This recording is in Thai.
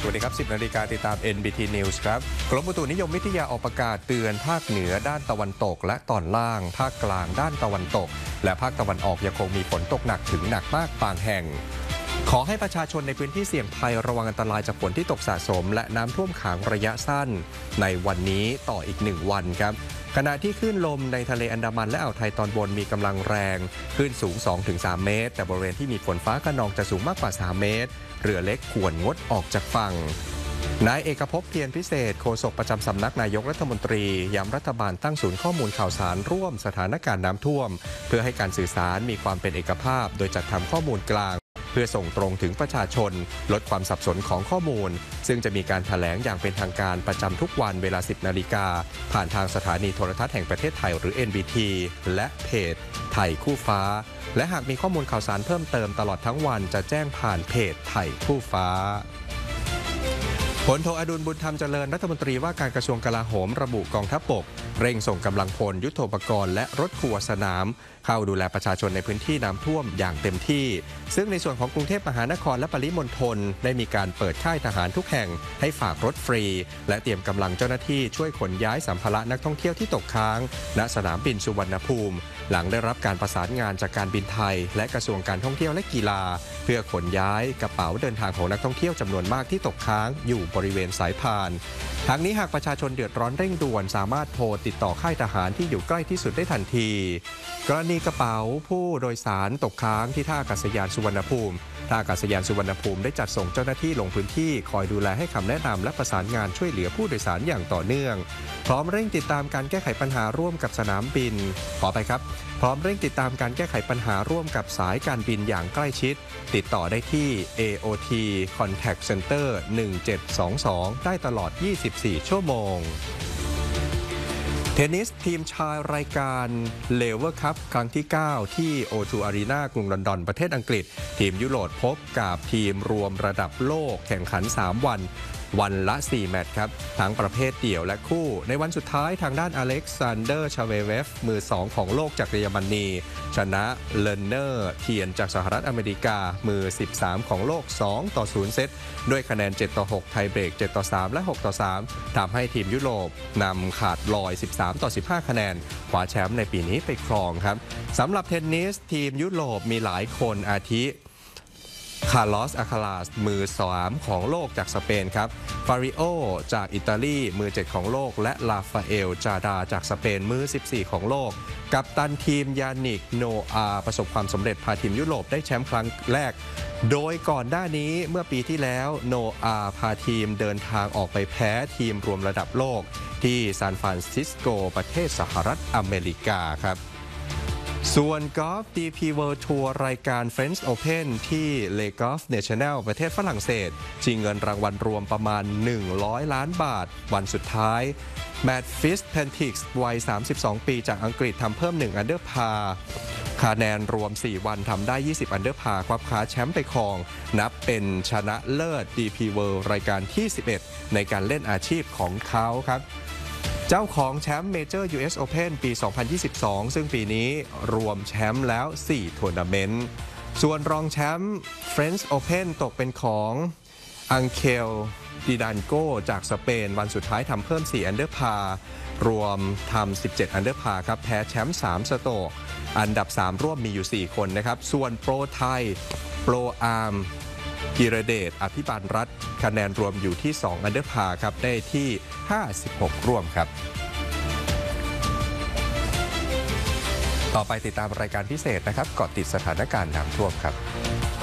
วัสดีครับ 10 นาฬิกาติดตาม NBT News ครับกรมอุตุนิยมวิทยาออกประกาศเตือนภาคเหนือด้านตะวันตกและตอนล่างภาคกลางด้านตะวันตกและภาคตะวันออกยังคงมีฝนตกหนักถึงหนักมากบางแห่งขอให้ประชาชนในพื้นที่เสี่ยงภัยระวังอันตรายจากฝนที่ตกสะสมและน้ำท่วมขังระยะสั้นในวันนี้ต่ออีก1 วันครับขณะที่คลื่นลมในทะเลอันดามันและอ่าวไทยตอนบนมีกำลังแรงคลื่นสูง 2-3 เมตรแต่บริเวณที่มีฝนฟ้าคะนองจะสูงมากกว่า3 เมตรเรือเล็กควรงดออกจากฝั่งนายเอกภพ เทียนพิเศษโฆษกประจำสำนักนายกรัฐมนตรีย้ำรัฐบาลตั้งศูนย์ข้อมูลข่าวสารร่วมสถานการณ์น้ำท่วมเพื่อให้การสื่อสารมีความเป็นเอกภาพโดยจัดทำข้อมูลกลางเพื่อส่งตรงถึงประชาชนลดความสับสนของข้อมูลซึ่งจะมีการแถลงอย่างเป็นทางการประจำทุกวันเวลา 10 นาฬิกาผ่านทางสถานีโทรทัศน์แห่งประเทศไทยหรือ NBT และเพจไทยคู่ฟ้าและหากมีข้อมูลข่าวสารเพิ่มเติมตลอดทั้งวันจะแจ้งผ่านเพจไทยคู่ฟ้าพลโทอดุลบุญธรรมเจริญรัฐมนตรีว่าการกระทรวงกลาโหมระบุกองทัพบกเร่งส่งกำลังพลยุทโธปกรณ์และรถครัวสนามเข้าดูแลประชาชนในพื้นที่น้ำท่วมอย่างเต็มที่ซึ่งในส่วนของกรุงเทพมหานครและปริมณฑลได้มีการเปิดค่ายทหารทุกแห่งให้ฝากรถฟรีและเตรียมกำลังเจ้าหน้าที่ช่วยขนย้ายสัมภาระนักท่องเที่ยวที่ตกค้างณสนามบินสุวรรณภูมิหลังได้รับการประสานงานจากการบินไทยและกระทรวงการท่องเที่ยวและกีฬาเพื่อขนย้ายกระเป๋าเดินทางของนักท่องเที่ยวจำนวนมากที่ตกค้างอยู่บริเวณสายพานทั้งนี้หากประชาชนเดือดร้อนเร่งด่วนสามารถโทรติดต่อค่ายทหารที่อยู่ใกล้ที่สุดได้ทันทีกรณีกระเป๋าผู้โดยสารตกค้างที่ท่าอากาศยานสุวรรณภูมิท่าอากาศยานสุวรรณภูมิได้จัดส่งเจ้าหน้าที่ลงพื้นที่คอยดูแลให้คำแนะนำและประสานงานช่วยเหลือผู้โดยสารอย่างต่อเนื่องพร้อมเร่งติดตามการแก้ไขปัญหาร่วมกับสนามบินพร้อมเร่งติดตามการแก้ไขปัญหาร่วมกับสายการบินอย่างใกล้ชิดติดต่อได้ที่ AOT Contact Center 1722ได้ตลอด24 ชั่วโมงเทนนิสทีมชายรายการเลเวอร์คัพครั้งที่ 9 ที่ O2 Arena กรุงลอนดอนประเทศอังกฤษทีมยุโรปพบกับทีมรวมระดับโลกแข่งขัน 3 วันละ 4 แมตช์ครับทั้งประเภทเดี่ยวและคู่ในวันสุดท้ายทางด้านอเล็กซานเดอร์ชาเวเวฟมือ 2 ของโลกจากเยอรมนีชนะเลนเนอร์เทียนจากสหรัฐอเมริกามือ 13 ของโลก 2-0 เซตด้วยคะแนน 7-6 ไทยเบรก 7-3 และ 6-3 ทำให้ทีมยุโรปนำขาดลอย 13-15 คะแนนคว้าแชมป์ในปีนี้ไปครองครับสำหรับเทนนิสทีมยุโรปมีหลายคนอาทิคาร์ลอส อาคาลาสมือ 3 ของโลกจากสเปนครับฟาริโอจากอิตาลีมือ 7 ของโลกและลาฟาเอล จาดาจากสเปนมือ 14 ของโลกกัปตันทีมยานิก โนอาประสบความสำเร็จพาทีมยุโรปได้แชมป์ครั้งแรกโดยก่อนหน้านี้เมื่อปีที่แล้วโนอาพาทีมเดินทางออกไปแพ้ทีมรวมระดับโลกที่ซานฟรานซิสโกประเทศสหรัฐอเมริกาครับส่วนกอล์ฟ DP World Tour รายการ French Open ที่เลกอล์ฟเนชั่นแนลประเทศฝรั่งเศสชิงเงินรางวัลรวมประมาณ100 ล้านบาทวันสุดท้ายแมตต์ฟิสเพนทิกส์วัย32 ปีจากอังกฤษทำเพิ่ม1 อันเดอร์พาร์คะแนนรวม4 วันทำได้ 20 อันเดอร์พาร์คว้าแชมป์ไปครองนับเป็นชนะเลิศ DP World รายการที่ 11 ในการเล่นอาชีพของเขาครับเจ้าของแชมป์เมเจอร์ US Open ปี 2022 ซึ่งปีนี้รวมแชมป์แล้ว4 ทัวร์นาเมนต์ส่วนรองแชมป์ French Open ตกเป็นของอังเคลดิดันโกจากสเปนวันสุดท้ายทำเพิ่ม4 อันเดอร์พาร์รวมทำ17 อันเดอร์พาร์ครับแพ้แชมป์3 สโตรกอันดับ 3 ร่วมมีอยู่ 4 คนนะครับส่วนโปรไทยโปรอาร์มกิรเดชอภิบาลรัฐคะแนนรวมอยู่ที่2 อันเดอร์พาร์ครับได้ที่56 ร่วมครับต่อไปติดตามรายการพิเศษนะครับเกาะติดสถานการณ์น้ำท่วมครับ